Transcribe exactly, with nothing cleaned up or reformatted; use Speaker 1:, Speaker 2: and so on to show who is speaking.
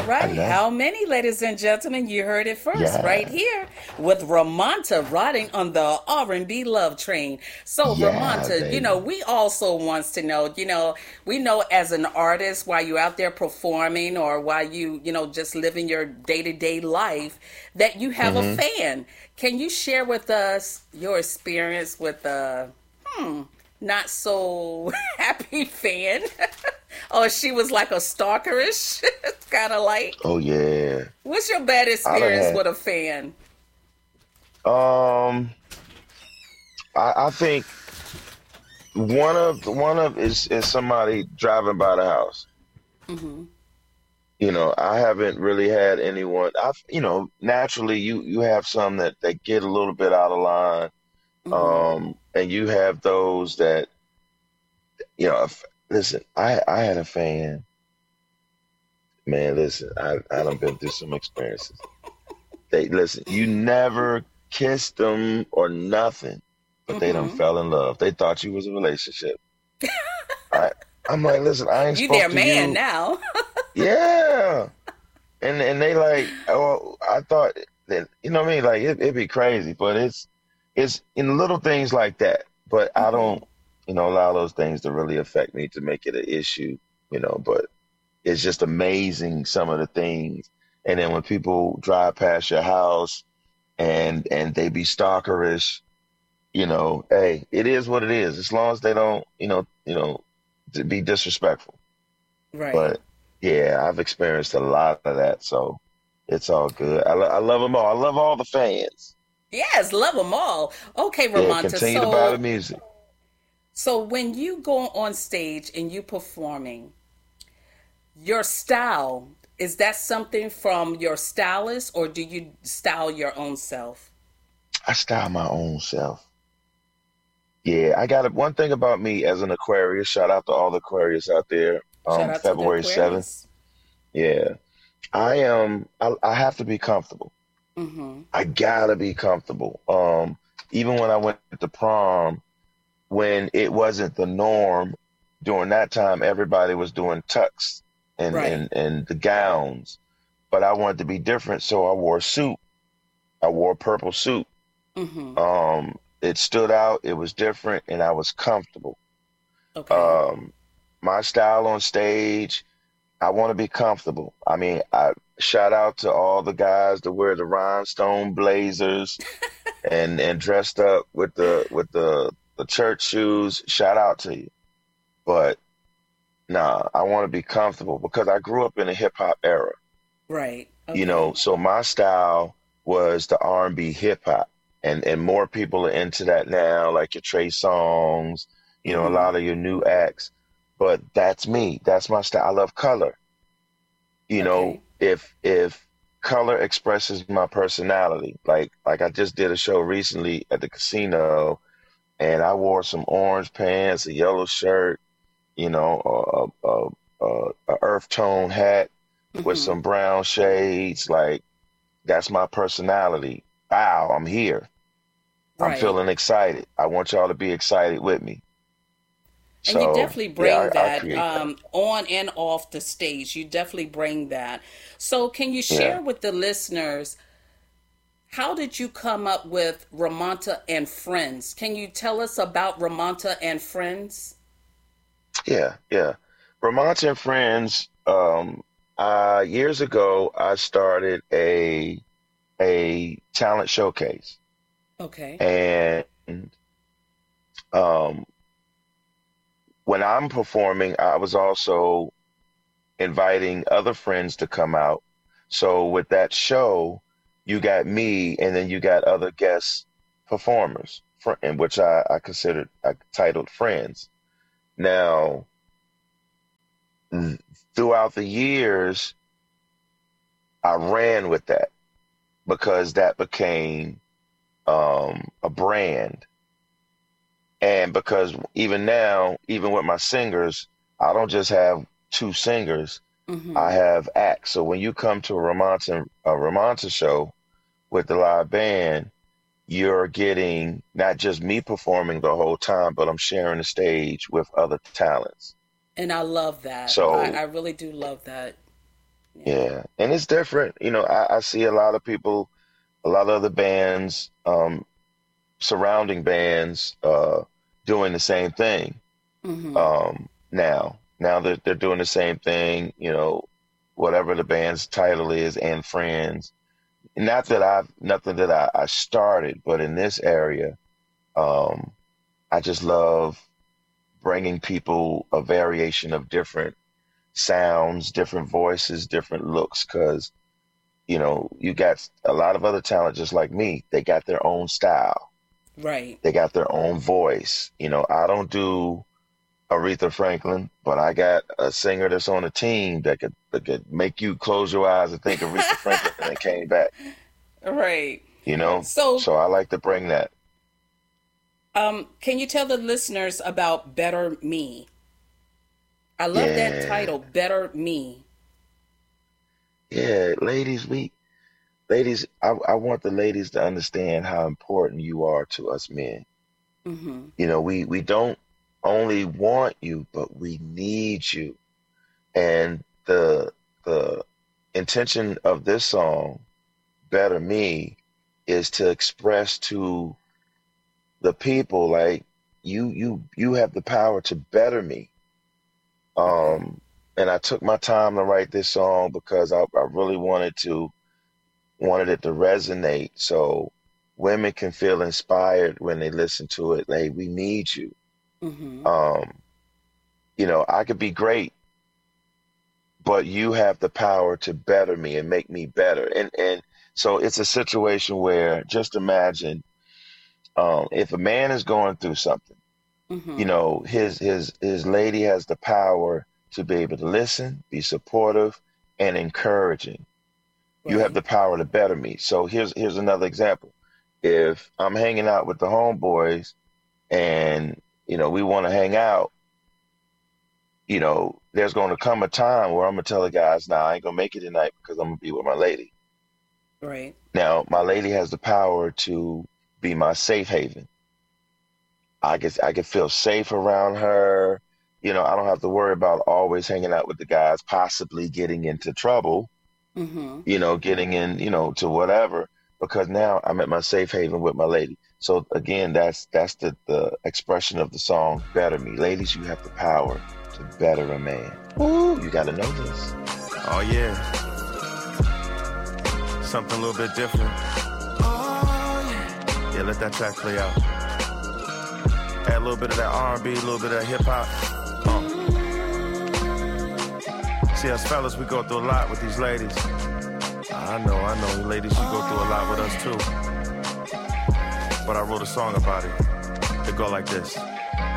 Speaker 1: All
Speaker 2: I
Speaker 1: right.
Speaker 2: know.
Speaker 1: How many, ladies and gentlemen? You heard it first right
Speaker 2: Yeah.
Speaker 1: here with Ramonta riding on the R and B love train. So,
Speaker 2: Yeah,
Speaker 1: Ramonta, you know,
Speaker 2: baby.
Speaker 1: we also wants to know, you know, we know as an artist while you're out there performing or while you, you know, just living your day-to-day life that you have a
Speaker 2: Hmm.
Speaker 1: fan. Can you share with us your experience with uh hmm, not so happy fan? Or she was like a stalkerish, kind of like.
Speaker 2: Oh yeah.
Speaker 1: What's your bad
Speaker 2: I done
Speaker 1: experience
Speaker 2: had
Speaker 1: with a fan?
Speaker 2: um I, I think one of one of is is somebody driving by the house.
Speaker 1: Mm-hmm.
Speaker 2: You know, I haven't really had anyone. I've, you know, naturally you you have some that that get a little bit out of line.
Speaker 1: Mm-hmm.
Speaker 2: Um, and you have those that, you know, if, listen, I I had a fan, man, listen, I I done been through some experiences. They listen, you never kissed them or nothing, but they done
Speaker 1: Mm-hmm.
Speaker 2: fell in love. They thought you was a relationship. I I'm like, listen, I ain't
Speaker 1: You their
Speaker 2: spoke to
Speaker 1: man
Speaker 2: you.
Speaker 1: now.
Speaker 2: Yeah. And and they like, oh, I thought that, you know what I mean? Like it, it'd be crazy, but it's it's in little things like that. But I
Speaker 1: Mm-hmm.
Speaker 2: don't, you know, allow those things to really affect me to make it an issue, you know, but it's just amazing some of the things. And then when people drive past your house and and they be stalkerish, you know, hey, it is what it is. As long as they don't, you know, you know, to be disrespectful.
Speaker 1: Right.
Speaker 2: But yeah, I've experienced a lot of that, so it's all good. I, lo- I love them all. I love all the fans.
Speaker 1: Yes, love them all. Okay,
Speaker 2: Yeah,
Speaker 1: Ramonta.
Speaker 2: continue to buy the
Speaker 1: So,
Speaker 2: music.
Speaker 1: so when you go on stage and you performing, your style is that something from your stylist, or do you style your own self?
Speaker 2: I style my own self. Yeah, I got it. One thing about me as an Aquarius, shout out to all the Aquarius out there.
Speaker 1: Shout
Speaker 2: Um,
Speaker 1: out to the
Speaker 2: February seventh.
Speaker 1: Aquarius.
Speaker 2: Yeah, I am. I, I have to be comfortable.
Speaker 1: Mm-hmm.
Speaker 2: I gotta be comfortable. Um, even when I went to prom, when it wasn't the norm, during that time, everybody was doing tux and
Speaker 1: Right.
Speaker 2: and and the gowns, but I wanted to be different, so I wore a suit. I wore a purple suit.
Speaker 1: Mm-hmm.
Speaker 2: Um, it stood out, it was different, and I was comfortable.
Speaker 1: Okay.
Speaker 2: Um, my style on stage, I want to be comfortable. I mean, I shout out to all the guys that wear the rhinestone blazers and and dressed up with the with the the church shoes. Shout out to you. But nah, I want to be comfortable because I grew up in a hip hop era,
Speaker 1: Right.
Speaker 2: you know,
Speaker 1: Okay.
Speaker 2: so my style was the R and B hip hop. And and more people are into that now, like your Trey Songs, you know, a
Speaker 1: Mm-hmm.
Speaker 2: lot of your new acts. But that's me. That's my style. I love color. You know,
Speaker 1: Okay.
Speaker 2: if if color expresses my personality, like like I just did a show recently at the casino and I wore some orange pants, a yellow shirt, you know, a, a, a, a earth tone hat with
Speaker 1: Mm-hmm.
Speaker 2: some brown shades. Like that's my personality. Wow, I'm here. I'm
Speaker 1: Right.
Speaker 2: feeling excited. I want y'all to be excited with me.
Speaker 1: And you
Speaker 2: So
Speaker 1: definitely
Speaker 2: yeah,
Speaker 1: bring
Speaker 2: I, I
Speaker 1: that
Speaker 2: create that.
Speaker 1: um, on and off the stage. You definitely bring that. So, can you
Speaker 2: Yeah,
Speaker 1: share with the listeners how did you come up with Ramonta and Friends? Can you tell us about Ramonta and Friends?
Speaker 2: yeah, yeah. Vermont and Friends. Um, uh, years ago, I started a a talent showcase,
Speaker 1: Okay.
Speaker 2: and um, when I'm performing, I was also inviting other friends to come out. So with that show, you got me, and then you got other guest performers, fr- in which I, I considered I titled Friends. Now, th- throughout the years, I ran with that because that became um, a brand. And because even now, even with my singers, I don't just have two singers.
Speaker 1: Mm-hmm.
Speaker 2: I have acts. So when you come to a Ramonta, a Ramonta show with the live band, you're getting not just me performing the whole time, but I'm sharing the stage with other talents.
Speaker 1: And I love that. I,
Speaker 2: So
Speaker 1: I really do love that. Yeah.
Speaker 2: Yeah, and it's different. You know, I, I see a lot of people, a lot of other bands, um, surrounding bands, uh, doing the same thing.
Speaker 1: Mm-hmm.
Speaker 2: Um, now, now that they're doing the same thing, you know, whatever the band's title is, and Friends. Not that I've, nothing that I, I started, but in this area, um, I just love bringing people a variation of different sounds, different voices, different looks, because you know, you got a lot of other talent just like me. They got their own style.
Speaker 1: Right.
Speaker 2: They got their own voice. You know, I don't do Aretha Franklin, but I got a singer that's on a team that could that could make you close your eyes and think Aretha Franklin and it came back.
Speaker 1: Right.
Speaker 2: You know,
Speaker 1: So,
Speaker 2: so I like to bring that.
Speaker 1: um, can you tell the listeners about Better Me? I love that
Speaker 2: Yeah,
Speaker 1: title, Better Me.
Speaker 2: yeah, ladies, we ladies, I, I want the ladies to understand how important you are to us men.
Speaker 1: Mm-hmm.
Speaker 2: You know, we we don't only want you, but we need you. And the the intention of this song, Better Me, is to express to the people like you you you have the power to better me.
Speaker 1: Okay.
Speaker 2: Um, and I took my time to write this song because I, I really wanted to wanted it to resonate so women can feel inspired when they listen to it. Like, we need you.
Speaker 1: Mm-hmm.
Speaker 2: Um, you know, I could be great, but you have the power to better me and make me better. And and so it's a situation where just imagine, um, if a man is going through something, you
Speaker 1: Mm-hmm.
Speaker 2: know, his his his lady has the power to be able to listen, be supportive, and encouraging. You have
Speaker 1: Right.
Speaker 2: the power to better me. So here's here's another example. If I'm hanging out with the homeboys and you know we want to hang out, you know, there's going to come a time where I'm gonna tell the guys, "Nah, I ain't gonna make it tonight because I'm gonna be with my lady."
Speaker 1: Right.
Speaker 2: Now, my lady has the power to be my safe haven. I can I can feel safe around her. You know, I don't have to worry about always hanging out with the guys, possibly getting into trouble,
Speaker 1: Mm-hmm.
Speaker 2: you know, getting in, you know, to whatever, because now I'm at my safe haven with my lady. So again, that's that's the the expression of the song "Better Me." Ladies, you have the power to better a man. Ooh, you got to know this.
Speaker 3: Oh yeah, something a little bit different. Yeah, let that track play out. Add a little bit of that R and B, a little bit of that hip hop. Uh. See, us fellas, we go through a lot with these ladies. I know, I know, you ladies, you go through a lot with us too. But I wrote a song about it. It go like this.